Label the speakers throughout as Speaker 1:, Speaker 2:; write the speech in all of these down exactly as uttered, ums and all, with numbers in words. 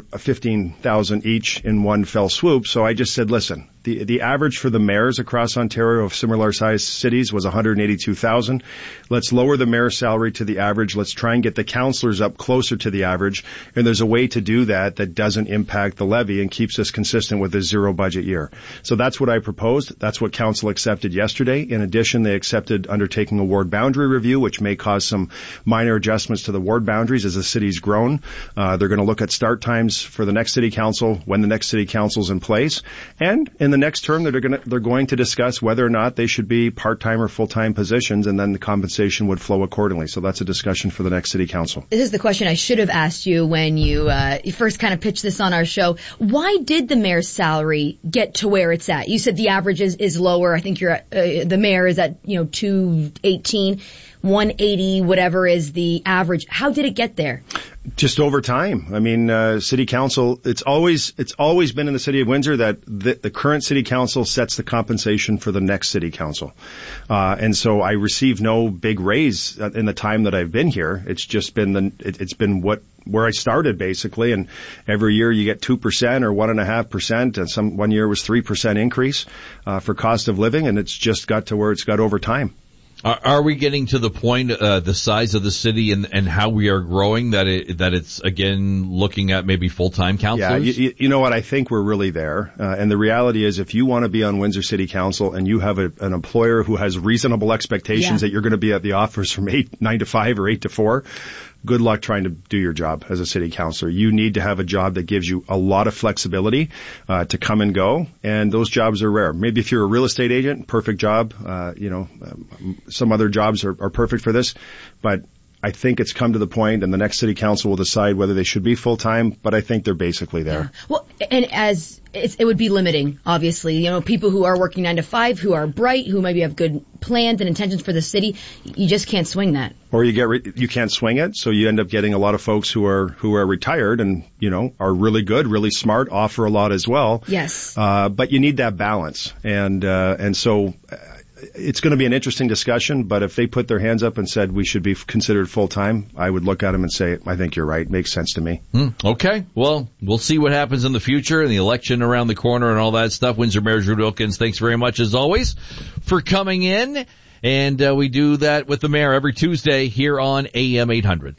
Speaker 1: fifteen thousand each in one fell swoop. So I just said, listen, the the average for the mayors across Ontario of similar sized cities was one hundred eighty-two thousand. Let's lower the mayor's salary to the average. Let's try and get the councillors up closer to the average. And there's a way to do that that doesn't impact the levy and keeps us consistent with a zero budget year. So that's what I proposed. That's what council accepted yesterday. In addition, they accepted undertaking a ward boundary review, which may cause some minor adjustments to the ward boundaries as the city's grown. Uh, they're going to look at start times for the next city council when the next city council's in place. And in the next term, they're going to, they're going to discuss whether or not they should be part-time or full-time positions, and then the compensation would flow accordingly. So that's a discussion for the next city council.
Speaker 2: This is the question I should have asked you when you, uh, you first kind of pitched this on our show. Why did the mayor's salary get to where it's at? You said the average is, is lower. I think you're at, uh, the mayor is at, you know, two eighteen. one eighty, whatever is the average. How did it get there?
Speaker 1: Just over time. I mean, uh, city council, it's always, it's always been in the city of Windsor that the, the current city council sets the compensation for the next city council. Uh, and so I received no big raise in the time that I've been here. It's just been the, it, it's been what, where I started basically. And every year you get two percent or one and a half percent. And some, one year was three percent increase, uh, for cost of living. And it's just got to where it's got over time.
Speaker 3: Are, are we getting to the point, uh, the size of the city and, and how we are growing that it, that it's again looking at maybe full-time councilors?
Speaker 1: Yeah, you, you know what? I think we're really there. Uh, and the reality is if you want to be on Windsor City Council and you have a, an employer who has reasonable expectations yeah. that you're going to be at the office from eight, nine to five or eight to four, good luck trying to do your job as a city councilor. You need to have a job that gives you a lot of flexibility uh, to come and go, and those jobs are rare. Maybe if you're a real estate agent, perfect job. Uh, you know, um, some other jobs are, are perfect for this, but I think it's come to the point, and the next city council will decide whether they should be full-time, but I think they're basically there.
Speaker 2: Yeah. Well, and as it's, it would be limiting, obviously. You know, people who are working nine to five, who are bright, who maybe have good plans and intentions for the city, you just can't swing that.
Speaker 1: Or you get re- you can't swing it, so you end up getting a lot of folks who are who are retired and, you know, are really good, really smart, offer a lot as well.
Speaker 2: Yes.
Speaker 1: Uh, but you need that balance, and uh, and so. Uh, It's going to be an interesting discussion, but if they put their hands up and said we should be considered full-time, I would look at them and say, I think you're right. Makes sense to me.
Speaker 3: Mm, okay. Well, we'll see what happens in the future and the election around the corner and all that stuff. Windsor Mayor Drew Wilkins, thanks very much, as always, for coming in. And uh, we do that with the mayor every Tuesday here on A M eight hundred.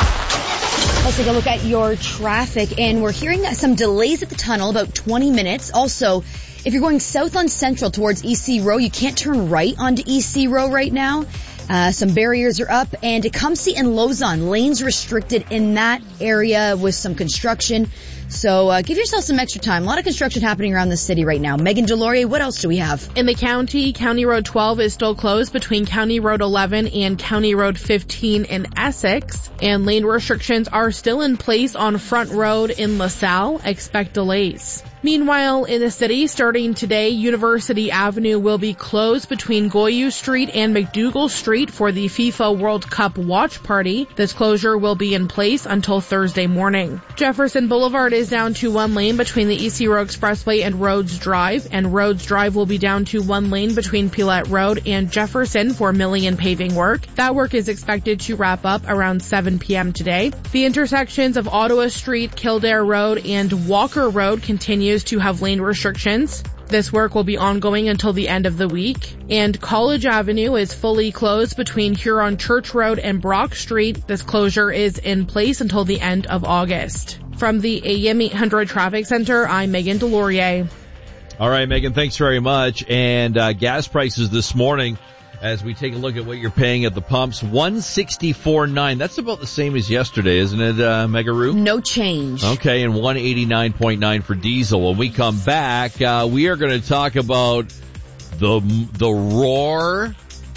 Speaker 2: Let's take a look at your traffic, and we're hearing some delays at the tunnel, about twenty minutes. Also, if you're going south on Central towards E C Row, you can't turn right onto E C Row right now. Uh, some barriers are up, and Tecumseh and Lausanne, lanes restricted in that area with some construction. So uh, give yourself some extra time. A lot of construction happening around the city right now. Megan Delorier, what else do we have?
Speaker 4: In the county, County Road twelve is still closed between County Road eleven and County Road fifteen in Essex. And lane restrictions are still in place on Front Road in LaSalle. Expect delays. Meanwhile, in the city, starting today, University Avenue will be closed between Goyou Street and McDougall Street for the FIFA World Cup watch party. This closure will be in place until Thursday morning. Jefferson Boulevard is down to one lane between the E C Row Expressway and Rhodes Drive, and Rhodes Drive will be down to one lane between Pilette Road and Jefferson for milling and paving work. That work is expected to wrap up around seven p.m. today. The intersections of Ottawa Street, Kildare Road, and Walker Road continue to have lane restrictions. This work will be ongoing until the end of the week. And College Avenue is fully closed between Huron Church Road and Brock Street. This closure is in place until the end of August. From the A M eight hundred Traffic Center, I'm Megan Delorier.
Speaker 3: All right, Megan, thanks very much. And uh, gas prices this morning, as we take a look at what you're paying at the pumps, one sixty-four point nine. That's about the same as yesterday, isn't it, uh, Megaroo?
Speaker 2: No change.
Speaker 3: Okay, and one eighty-nine point nine for diesel. When we come back, uh, we are going to talk about the the roar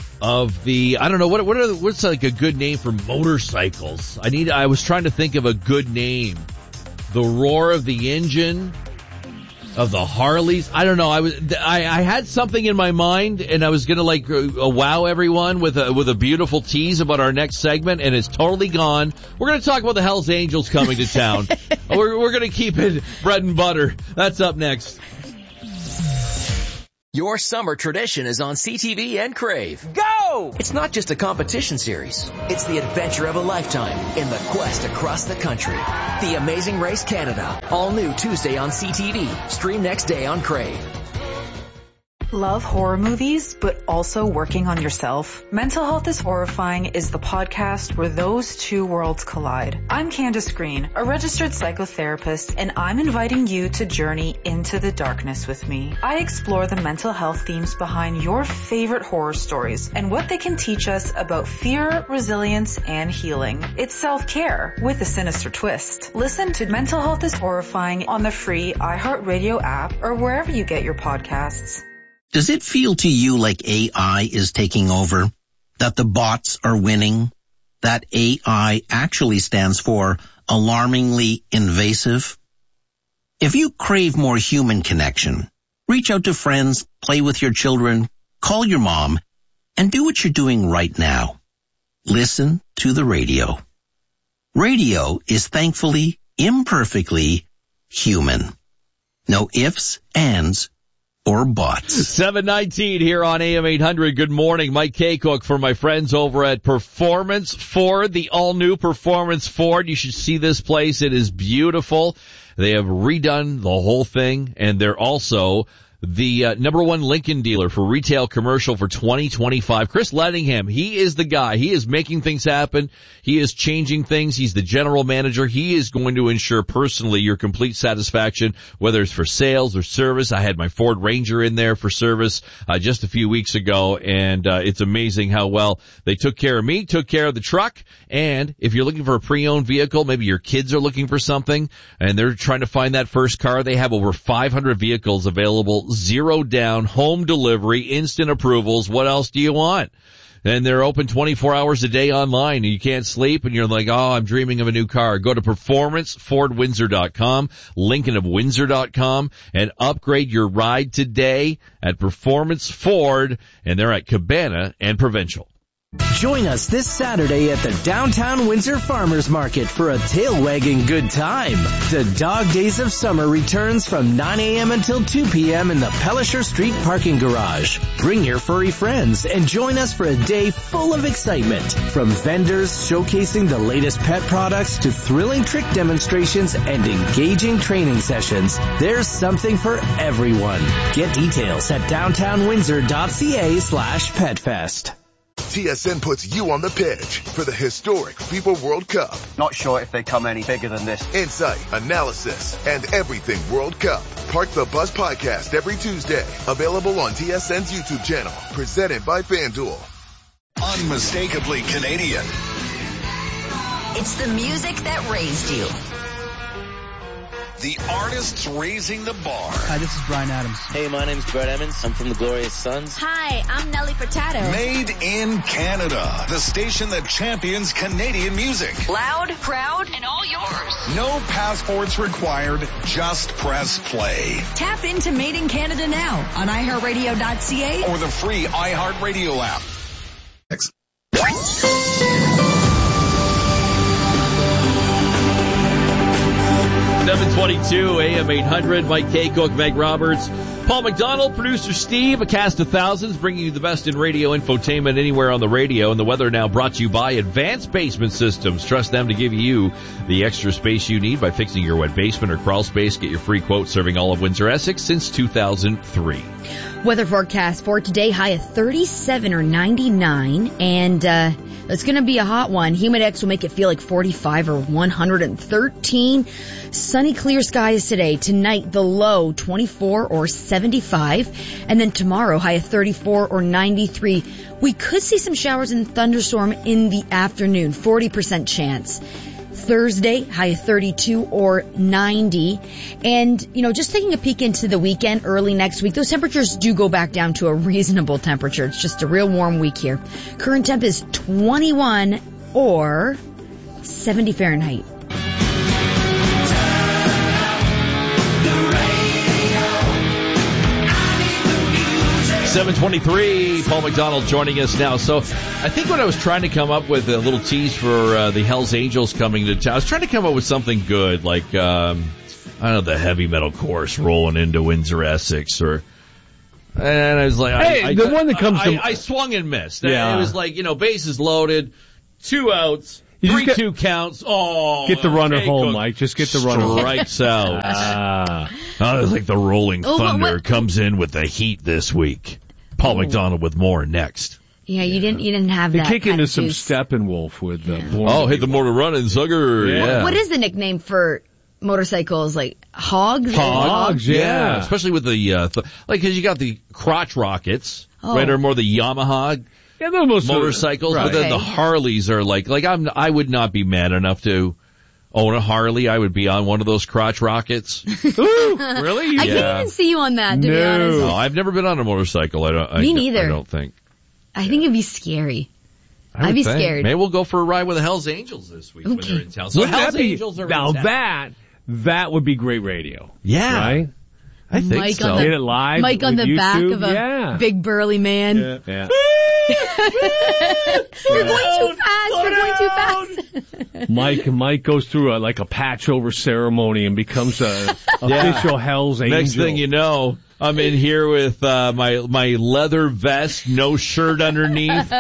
Speaker 3: of the, I don't know, what what are, what's like a good name for motorcycles? I need. I was trying to think of a good name. The roar of the engine. Of the Harleys, I don't know. I was, I, I had something in my mind, and I was gonna like uh, wow everyone with a with a beautiful tease about our next segment, and it's totally gone. We're gonna talk about the Hells Angels coming to town. we're we're gonna keep it bread and butter. That's up next.
Speaker 5: Your summer tradition is on C T V and Crave.
Speaker 6: Go!
Speaker 5: Whoa! It's not just a competition series. It's the adventure of a lifetime in the quest across the country. The Amazing Race Canada. All new Tuesday on C T V. Stream next day on Crave.
Speaker 6: Love horror movies, but also working on yourself? Mental Health is Horrifying is the podcast where those two worlds collide. I'm Candace Green, a registered psychotherapist, and I'm inviting you to journey into the darkness with me. I explore the mental health themes behind your favorite horror stories and what they can teach us about fear, resilience, and healing. It's self-care with a sinister twist. Listen to Mental Health is Horrifying on the free iHeartRadio app or wherever you get your podcasts.
Speaker 7: Does it feel to you like A I is taking over? That the bots are winning? That A I actually stands for alarmingly invasive? If you crave more human connection, reach out to friends, play with your children, call your mom, and do what you're doing right now. Listen to the radio. Radio is thankfully, imperfectly human. No ifs, ands, or bots.
Speaker 3: seven nineteen here on A M eight hundred. Good morning. Mike Kaycook for my friends over at Performance Ford, the all-new Performance Ford. You should see this place. It is beautiful. They have redone the whole thing, and they're also the uh, number one Lincoln dealer for retail commercial for twenty twenty-five. Chris Lettingham, he is the guy. He is making things happen. He is changing things. He's the general manager. He is going to ensure personally your complete satisfaction, whether it's for sales or service. I had my Ford Ranger in there for service uh, just a few weeks ago, and uh, it's amazing how well they took care of me, took care of the truck. And if you're looking for a pre-owned vehicle, maybe your kids are looking for something, and they're trying to find that first car, they have over five hundred vehicles available. Zero down, home delivery, instant approvals. What else do you want? And they're open twenty-four hours a day online, and you can't sleep, and you're like, oh, I'm dreaming of a new car. Go to performance ford windsor dot com, lincoln of windsor dot com, and upgrade your ride today at Performance Ford, and they're at Cabana and Provincial.
Speaker 8: Join us this Saturday at the Downtown Windsor Farmers Market for a tail-wagging good time. The Dog Days of Summer returns from nine a.m. until two p.m. in the Pellisher Street parking garage. Bring your furry friends and join us for a day full of excitement. From vendors showcasing the latest pet products to thrilling trick demonstrations and engaging training sessions, there's something for everyone. Get details at downtown windsor dot c a slash pet fest.
Speaker 9: T S N puts you on the pitch for the historic FIFA World Cup.
Speaker 10: Not sure if they come any bigger than this.
Speaker 9: Insight, analysis, and everything World Cup. Park the Bus podcast every Tuesday. Available on T S N's YouTube channel. Presented by FanDuel.
Speaker 11: Unmistakably Canadian.
Speaker 12: It's the music that raised you.
Speaker 11: The artists raising the bar.
Speaker 13: Hi, this is Bryan Adams.
Speaker 14: Hey, my name's Brett Emmons. I'm from the Glorious Sons.
Speaker 12: Hi, I'm Nelly Furtado.
Speaker 11: Made in Canada. The station that champions Canadian music.
Speaker 12: Loud, proud, and all yours.
Speaker 11: No passports required. Just press play.
Speaker 12: Tap into Made in Canada now on i heart radio dot c a
Speaker 11: or the free iHeartRadio app. Thanks.
Speaker 3: seven twenty-two, A M eight hundred, Mike Kaycook, Meg Roberts, Paul McDonald, producer Steve, a cast of thousands, bringing you the best in radio infotainment anywhere on the radio. And the weather now brought to you by Advanced Basement Systems. Trust them to give you the extra space you need by fixing your wet basement or crawl space. Get your free quote serving all of Windsor, Essex since two thousand three.
Speaker 2: Weather forecast for today, high of thirty-seven or ninety-nine, and uh it's going to be a hot one. Humidex will make it feel like forty-five or one hundred thirteen. Sunny, clear skies today. Tonight, the low twenty-four or seventy-five, and then tomorrow, high of thirty-four or ninety-three. We could see some showers and thunderstorm in the afternoon, forty percent chance. Thursday, high of thirty-two or ninety. And, you know, just taking a peek into the weekend, early next week, those temperatures do go back down to a reasonable temperature. It's just a real warm week here. Current temp is twenty-one or seventy Fahrenheit.
Speaker 3: seven twenty-three, Paul McDonald joining us now. So I think when I was trying to come up with a little tease for uh, the Hells Angels coming to town, I was trying to come up with something good, like, um, I don't know, the heavy metal chorus rolling into Windsor, Essex, or And I was like,
Speaker 13: hey,
Speaker 3: I, I,
Speaker 13: the one that comes
Speaker 3: I,
Speaker 13: to...
Speaker 3: I, I swung and missed.
Speaker 13: Yeah.
Speaker 3: It was like, you know, bases loaded, two outs,
Speaker 13: You
Speaker 3: three
Speaker 13: get,
Speaker 3: two counts. Oh,
Speaker 13: get the runner
Speaker 3: okay,
Speaker 13: home,
Speaker 3: goes,
Speaker 13: Mike. Just get the runner home.
Speaker 3: Strikes out.
Speaker 13: Ah.
Speaker 3: Oh, it's like the Rolling
Speaker 2: Oh,
Speaker 3: Thunder
Speaker 2: what, what?
Speaker 3: comes in with the heat this week. Paul
Speaker 2: Oh.
Speaker 3: McDonald with more next.
Speaker 2: Yeah, you didn't. You didn't have
Speaker 13: They
Speaker 2: that.
Speaker 13: kick
Speaker 2: kind
Speaker 13: into
Speaker 2: of
Speaker 13: some
Speaker 2: juice.
Speaker 13: Steppenwolf with the.
Speaker 2: Yeah.
Speaker 3: Oh, hit the motor running, Zugger.
Speaker 13: Yeah.
Speaker 3: Yeah.
Speaker 2: What is the nickname for motorcycles? Like hogs?
Speaker 13: Hogs, yeah.
Speaker 3: Yeah, especially with the uh, th- like because you got the crotch rockets,
Speaker 2: Oh.
Speaker 3: right? Or more the Yamaha
Speaker 13: Yeah, they're most
Speaker 3: motorcycles,
Speaker 13: right.
Speaker 3: but then
Speaker 2: Okay.
Speaker 3: the Harleys are like like I'm I would not be mad enough to own a Harley. I would be on one of those crotch rockets.
Speaker 13: Ooh, really?
Speaker 2: I
Speaker 3: Yeah.
Speaker 2: can't even see you on that, to be
Speaker 13: No.
Speaker 2: honest.
Speaker 3: No, I've never been on a motorcycle. I don't. I,
Speaker 2: Me neither.
Speaker 3: I don't think.
Speaker 2: I think it'd be scary.
Speaker 3: I would
Speaker 2: I'd be
Speaker 3: think.
Speaker 2: scared.
Speaker 3: Maybe we'll go for a ride with the Hells Angels this week when
Speaker 2: Okay.
Speaker 3: they're in town. So
Speaker 13: Wouldn't
Speaker 3: Hells
Speaker 13: that be,
Speaker 3: Angels are
Speaker 13: now
Speaker 3: in town.
Speaker 13: that, that would be great radio.
Speaker 3: Yeah.
Speaker 13: Right?
Speaker 3: I think
Speaker 2: Mike
Speaker 3: so.
Speaker 2: on the-
Speaker 13: Get it live.
Speaker 2: Mike on
Speaker 13: with
Speaker 2: the back
Speaker 13: YouTube.
Speaker 2: of a
Speaker 13: yeah.
Speaker 2: big burly man.
Speaker 13: Yeah.
Speaker 2: You're going too fast. You're going too fast.
Speaker 13: Mike Mike goes through a, like a patch over ceremony and becomes a official Hell's Angel.
Speaker 3: Next thing you know, I'm in here with uh, my my leather vest, no shirt underneath,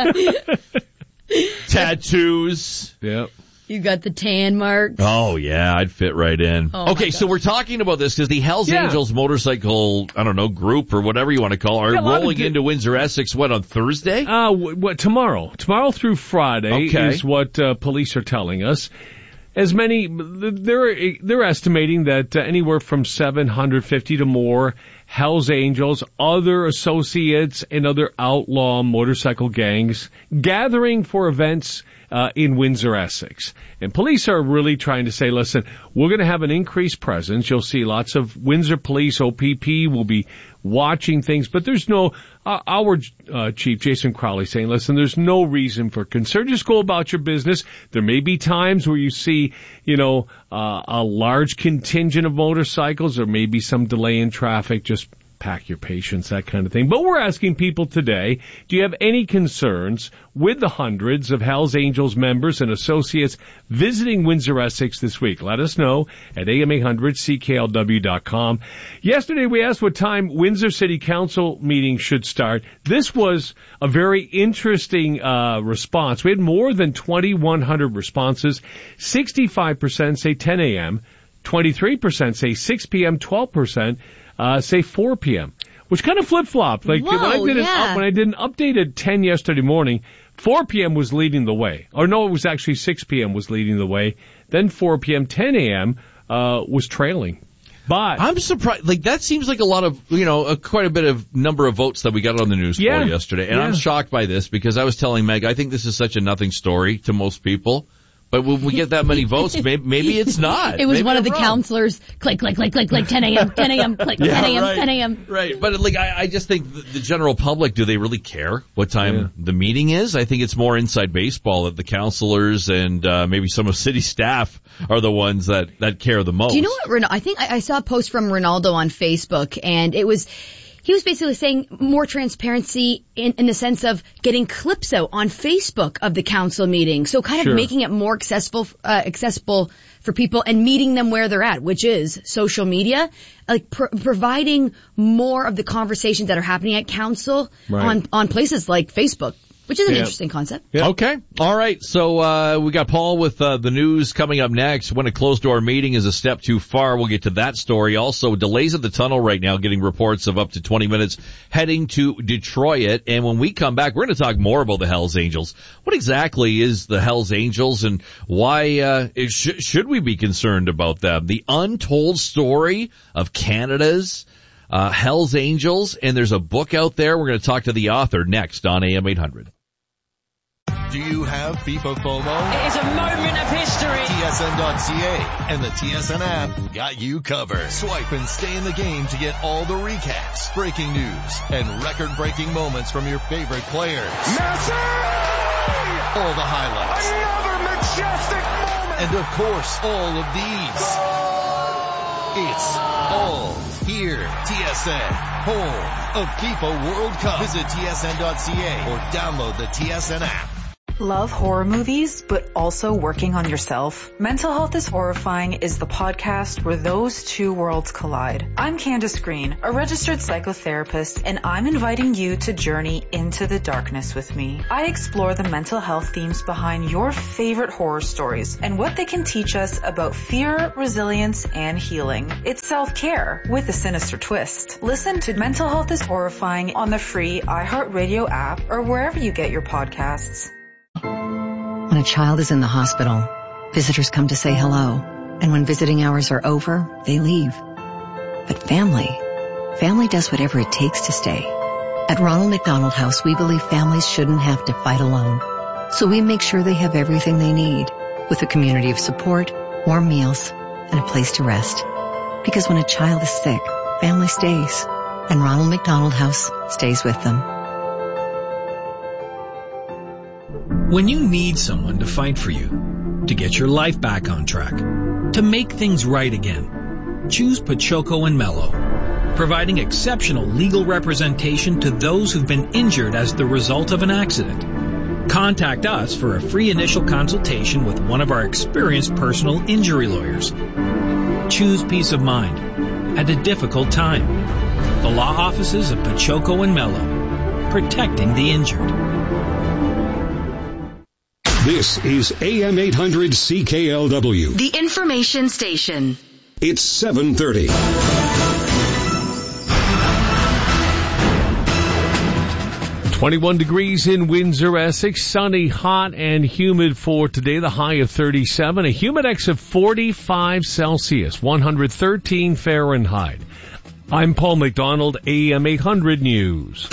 Speaker 3: tattoos.
Speaker 13: Yep.
Speaker 2: You got the tan marks.
Speaker 3: Oh yeah, I'd fit right in.
Speaker 2: Oh, my
Speaker 3: okay, so
Speaker 2: gosh.
Speaker 3: we're talking about this because the Hells
Speaker 13: Yeah.
Speaker 3: Angels motorcycle, I don't know, group or whatever you want to call, it, are
Speaker 13: Yeah, a lot of
Speaker 3: rolling
Speaker 13: di-
Speaker 3: into Windsor Essex. What on Thursday?
Speaker 13: Uh, w- what tomorrow? Tomorrow through Friday
Speaker 3: Okay.
Speaker 13: is what uh, police are telling us. As many, they're they're estimating that uh, anywhere from seven hundred fifty to more Hells Angels, other associates, and other outlaw motorcycle gangs gathering for events uh, in Windsor, Essex. And police are really trying to say, listen, we're going to have an increased presence. You'll see lots of Windsor Police, O P P will be watching things, but there's no, uh, our uh, chief, Jason Crowley, saying, listen, there's no reason for concern. Just go about your business. There may be times where you see, you know, uh, a large contingent of motorcycles. There may be some delay in traffic. Just pack your patience, that kind of thing. But we're asking people today, do you have any concerns with the hundreds of Hells Angels members and associates visiting Windsor, Essex this week? Let us know at A M eight hundred C K L W dot com. Yesterday we asked what time Windsor City Council meeting should start. This was a very interesting uh response. We had more than twenty-one hundred responses. sixty-five percent say ten a.m., twenty-three percent say six p.m., twelve percent Uh, say four p.m., which kind of flip-flopped. Like,
Speaker 2: Whoa,
Speaker 13: when I did an
Speaker 2: yeah.
Speaker 13: up, when I did an update at ten yesterday morning, four p.m. was leading the way. Or no, it was actually six p.m. was leading the way. Then four p.m., ten a.m., uh, was trailing. But
Speaker 3: I'm surprised. Like that seems like a lot of, you know, a, quite a bit of number of votes that we got on the news
Speaker 13: Yeah.
Speaker 3: poll yesterday. And
Speaker 13: Yeah.
Speaker 3: I'm shocked by this because I was telling Meg, I think this is such a nothing story to most people. But when we get that many votes, maybe, maybe it's not.
Speaker 2: It was
Speaker 3: Maybe
Speaker 2: one of
Speaker 3: I'm
Speaker 2: the
Speaker 3: wrong.
Speaker 2: counselors. Click, click, click, click, click. ten a.m., ten a.m., click,
Speaker 3: Yeah,
Speaker 2: ten a.m.,
Speaker 3: right.
Speaker 2: ten a.m.
Speaker 3: Right. But like, I, I just think the, the general public, do they really care what time
Speaker 13: Yeah.
Speaker 3: the meeting is? I think it's more inside baseball that the counselors and uh, maybe some of city staff are the ones that, that care the most.
Speaker 2: Do you know what, Ren- I think I, I saw a post from Ronaldo on Facebook, and it was, he was basically saying more transparency in, in the sense of getting clips out on Facebook of the council meeting. So kind of
Speaker 13: Sure.
Speaker 2: making it more accessible, uh, accessible for people and meeting them where they're at, which is social media, like pro- providing more of the conversations that are happening at council
Speaker 13: Right.
Speaker 2: on, on places like Facebook, which is an
Speaker 13: Yeah.
Speaker 2: interesting concept.
Speaker 13: Yeah.
Speaker 3: Okay. All right. So, uh, we got Paul with, uh, the news coming up next. When a closed door meeting is a step too far, we'll get to that story. Also, delays at the tunnel right now, getting reports of up to twenty minutes heading to Detroit. And when we come back, we're going to talk more about the Hells Angels. What exactly is the Hells Angels and why, uh, it sh- should we be concerned about them? The untold story of Canada's Uh, Hells Angels, and there's a book out there. We're going to talk to the author next on A M eight hundred.
Speaker 11: Do you have FIFA FOMO?
Speaker 12: It is a moment of history.
Speaker 11: T S N dot C A and the T S N app got you covered. Swipe and stay in the game to get all the recaps, breaking news, and record-breaking moments from your favorite players. Messi! All the highlights. Another majestic moment! And of course, all of these. It's all here. T S N, home of FIFA World Cup. Visit T S N dot C A or download the T S N app.
Speaker 6: Love horror movies, but also working on yourself? Mental Health is Horrifying is the podcast where those two worlds collide. I'm Candace Green, a registered psychotherapist, and I'm inviting you to journey into the darkness with me. I explore the mental health themes behind your favorite horror stories and what they can teach us about fear, resilience, and healing. It's self-care with a sinister twist. Listen to Mental Health is Horrifying on the free iHeartRadio app or wherever you get your podcasts.
Speaker 15: When a child is in the hospital, visitors come to say hello. And when visiting hours are over, they leave. But family, family does whatever it takes to stay. At Ronald McDonald House, we believe families shouldn't have to fight alone. So we make sure they have everything they need, with a community of support, warm meals, and a place to rest. Because when a child is sick, family stays. And Ronald McDonald House stays with them.
Speaker 16: When you need someone to fight for you, to get your life back on track, to make things right again, choose Pachoco and Mello, providing exceptional legal representation to those who've been injured as the result of an accident. Contact us for a free initial consultation with one of our experienced personal injury lawyers. Choose peace of mind at a difficult time. The law offices of Pachoco and Mello, protecting the injured.
Speaker 17: This is A M eight hundred C K L W.
Speaker 12: The information station.
Speaker 17: It's seven thirty.
Speaker 13: twenty-one degrees in Windsor, Essex. Sunny, hot, and humid for today. The high of thirty-seven. A humidex of forty-five Celsius, one hundred thirteen Fahrenheit. I'm Paul McDonald, A M eight hundred News.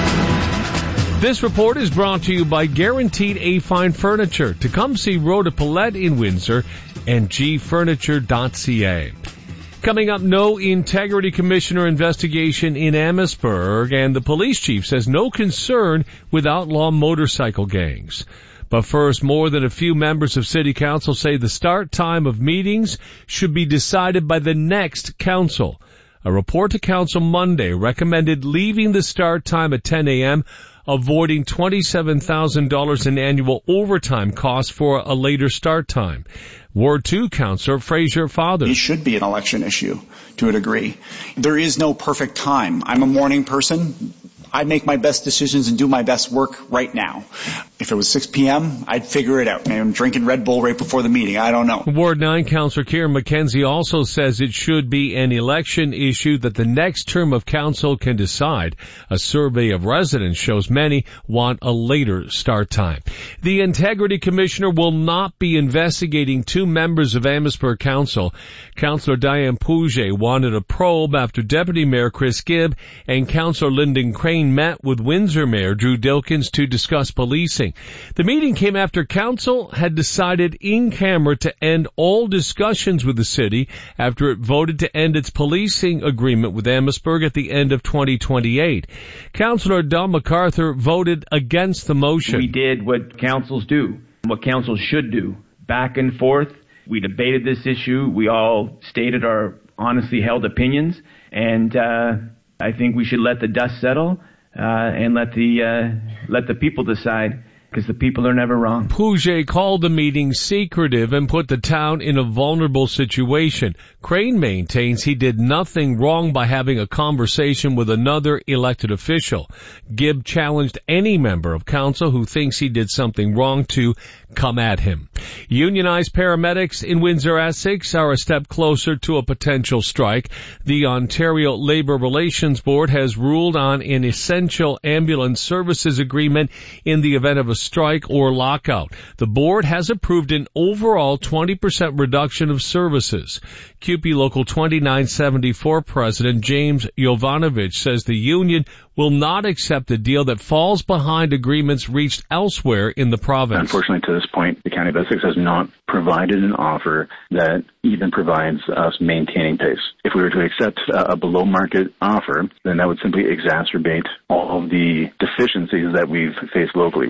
Speaker 13: This report is brought to you by Guaranteed A-Fine Furniture, Tecumseh Road at Paulette in Windsor, and g furniture dot c a. Coming up, no Integrity Commissioner investigation in Amherstburg, and the police chief says no concern with outlaw motorcycle gangs. But first, more than a few members of City Council say the start time of meetings should be decided by the next council. A report to Council Monday recommended leaving the start time at ten a.m., avoiding twenty-seven thousand dollars in annual overtime costs for a later start time. Ward two Councillor Fraser Father.
Speaker 18: It should be an election issue to a degree. There is no perfect time. I'm a morning person. I make my best decisions and do my best work right now. If it was six p.m., I'd figure it out. Maybe I'm drinking Red Bull right before the meeting. I don't know.
Speaker 13: Ward nine Councillor Kieran McKenzie also says it should be an election issue that the next term of council can decide. A survey of residents shows many want a later start time. The Integrity Commissioner will not be investigating two members of Amherstburg Council. Councillor Diane Pouget wanted a probe after Deputy Mayor Chris Gibb and Councillor Lyndon Crane met with Windsor Mayor Drew Dilkins to discuss policing. The meeting came after council had decided in camera to end all discussions with the city after it voted to end its policing agreement with Amherstburg at the end of twenty twenty-eight. Councillor Don MacArthur voted against the motion.
Speaker 19: We did what councils do, what councils should do. Back and forth, we debated this issue. We all stated our honestly held opinions, and uh, I think we should let the dust settle. Uh, and let the uh, let the people decide, because the people are never wrong.
Speaker 13: Pouget called the meeting secretive and put the town in a vulnerable situation. Crane maintains he did nothing wrong by having a conversation with another elected official. Gibb challenged any member of council who thinks he did something wrong to come at him. Unionized paramedics in Windsor, Essex are a step closer to a potential strike. The Ontario Labour Relations Board has ruled on an essential ambulance services agreement in the event of a strike or lockout. The board has approved an overall twenty percent reduction of services. C U P E Local twenty-nine seventy-four President James Jovanovich says the union will not accept a deal that falls behind agreements reached elsewhere in the province.
Speaker 20: Unfortunately, to this point, the County of Essex has not provided an offer that even provides us maintaining pace. If we were to accept a below-market offer, then that would simply exacerbate all of the deficiencies that we've faced locally with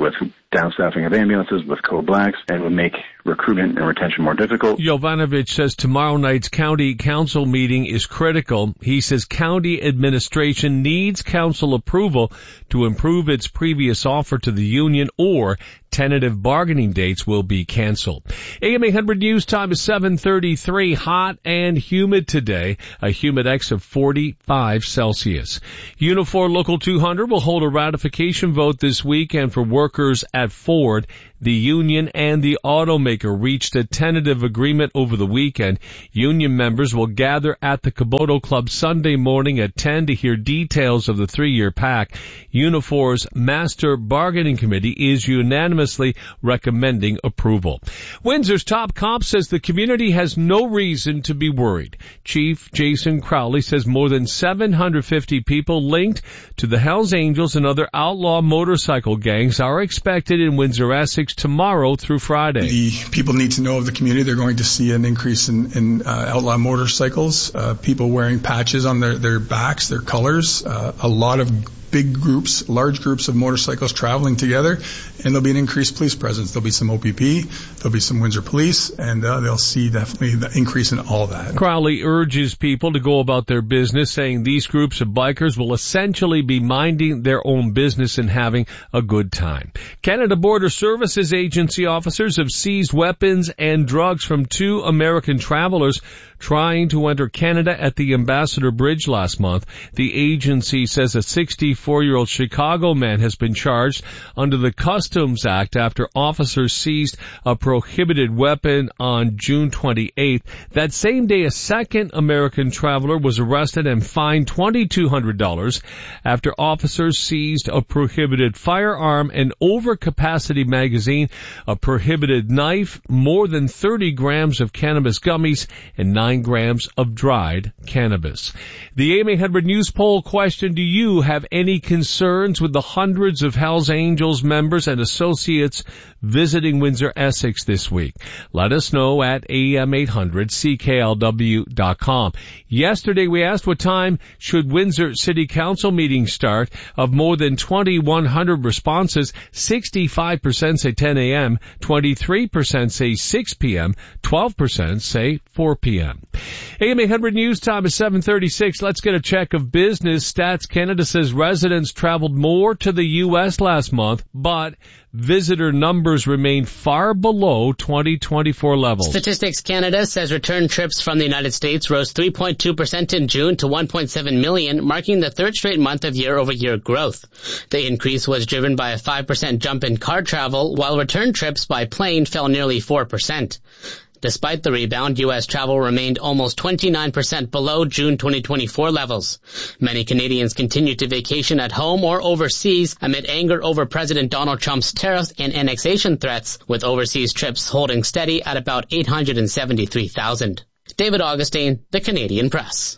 Speaker 20: downstaffing of ambulances with code blacks, and would make recruitment and retention more difficult.
Speaker 13: Jovanovich says tomorrow night's county council meeting is critical. He says county administration needs council approval to improve its previous offer to the union, or tentative bargaining dates will be canceled. A M eight hundred News Time is seven thirty-three. Hot and humid today. A humidex of forty-five Celsius. Unifor Local two hundred will hold a ratification vote this weekend for workers at Ford. The union and the automaker reached a tentative agreement over the weekend. Union members will gather at the Caboto Club Sunday morning at ten to hear details of the three-year pact. Unifor's Master Bargaining Committee is unanimously recommending approval. Windsor's top cop says the community has no reason to be worried. Chief Jason Crowley says more than seven hundred fifty people linked to the Hells Angels and other outlaw motorcycle gangs are expected in Windsor-Essex tomorrow through Friday.
Speaker 21: The people need to know of the community. They're going to see an increase in, in uh, outlaw motorcycles, uh, people wearing patches on their, their backs, their colors, uh, a lot of big groups, large groups of motorcycles traveling together, and there'll be an increased police presence. There'll be some O P P, there'll be some Windsor Police, and uh, they'll see definitely the increase in all that.
Speaker 13: Crowley urges people to go about their business, saying these groups of bikers will essentially be minding their own business and having a good time. Canada Border Services Agency officers have seized weapons and drugs from two American travelers trying to enter Canada at the Ambassador Bridge last month. The agency says a sixty-four-year-old Chicago man has been charged under the Customs Act after officers seized a prohibited weapon on June twenty-eighth. That same day, a second American traveler was arrested and fined twenty-two hundred dollars after officers seized a prohibited firearm, an overcapacity magazine, a prohibited knife, more than thirty grams of cannabis gummies, and nine grams of dried cannabis. The A M eight hundred News poll question: do you have any concerns with the hundreds of Hells Angels members and associates visiting Windsor-Essex this week? Let us know at A M eight hundred C K L W dot com. Yesterday we asked what time should Windsor City Council meetings start. Of more than twenty-one hundred responses, sixty-five percent say ten a.m., twenty-three percent say six p.m., twelve percent say four p.m. A M eight hundred News Time is seven thirty-six. Let's get a check of business. Stats Canada says residents traveled more to the U S last month, but visitor numbers remain far below twenty twenty-four levels.
Speaker 22: Statistics Canada says return trips from the United States rose three point two percent in June to one point seven million, marking the third straight month of year-over-year growth. The increase was driven by a five percent jump in car travel, while return trips by plane fell nearly four percent. Despite the rebound, U S travel remained almost twenty-nine percent below June twenty twenty-four levels. Many Canadians continue to vacation at home or overseas amid anger over President Donald Trump's tariffs and annexation threats, with overseas trips holding steady at about eight hundred seventy-three thousand. David Augustine, The Canadian Press.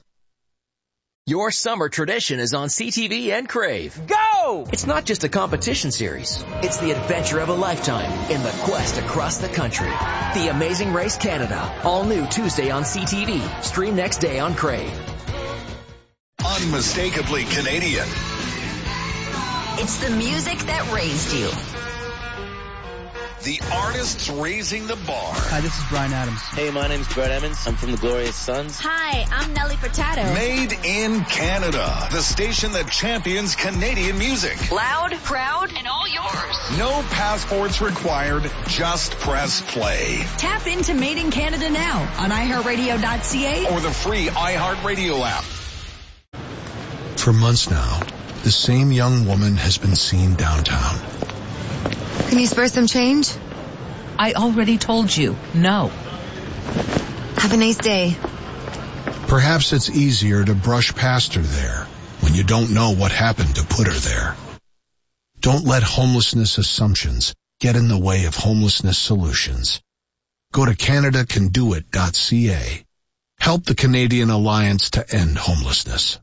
Speaker 5: Your summer tradition is on C T V and Crave. Go! It's not just a competition series. It's the adventure of a lifetime in the quest across the country. The Amazing Race Canada. All new Tuesday on C T V. Stream next day on Crave.
Speaker 11: Unmistakably Canadian.
Speaker 12: It's the music that raised you.
Speaker 11: The artists raising the bar.
Speaker 23: Hi, this is Brian Adams.
Speaker 14: Hey, my name's Brett Emmons. I'm from the Glorious Sons.
Speaker 12: Hi, I'm Nelly Furtado.
Speaker 11: Made in Canada. The station that champions Canadian music.
Speaker 12: Loud, proud, and all yours.
Speaker 11: No passports required. Just press play.
Speaker 12: Tap into Made in Canada now on i heart radio dot c a
Speaker 11: or the free iHeartRadio app.
Speaker 24: For months now, the same young woman has been seen downtown.
Speaker 15: Can you spare some change?
Speaker 25: I already told you, no.
Speaker 15: Have a nice day.
Speaker 24: Perhaps it's easier to brush past her there when you don't know what happened to put her there. Don't let homelessness assumptions get in the way of homelessness solutions. Go to Canada Can Do It dot c a. Help the Canadian Alliance to End Homelessness.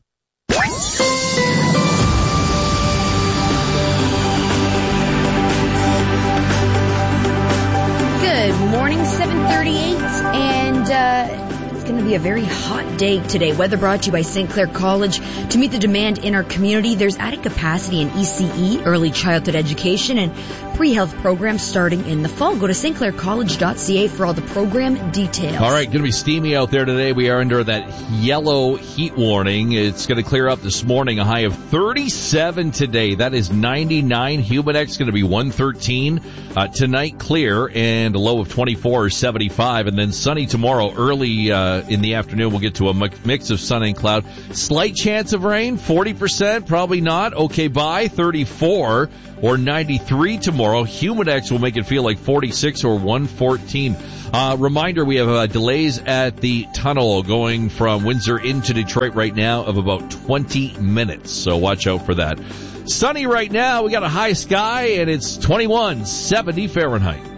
Speaker 2: Good morning, seven thirty-eight, and uh, it's going going to be a very hot day today. Weather brought to you by Saint Clair College. To meet the demand in our community, there's added capacity in E C E, early childhood education, and pre-health programs starting in the fall. Go to s t clair college dot c a for all the program details.
Speaker 3: All right, going to be steamy out there today. We are under that yellow heat warning. It's going to clear up this morning, a high of thirty-seven today. That is ninety-nine. Humidex going to be one thirteen. Uh, tonight, clear, and a low of twenty-four or seventy-five. And then sunny tomorrow, early uh, in the afternoon. We'll get to a mix of sun and cloud. Slight chance of rain, forty percent, probably not. Okay, bye, thirty-four or ninety-three tomorrow. Humidex will make it feel like forty-six or one fourteen. Uh, reminder, we have uh, delays at the tunnel going from Windsor into Detroit right now of about twenty minutes. So watch out for that. Sunny right now. We got a high sky, and it's twenty-one seventy Fahrenheit.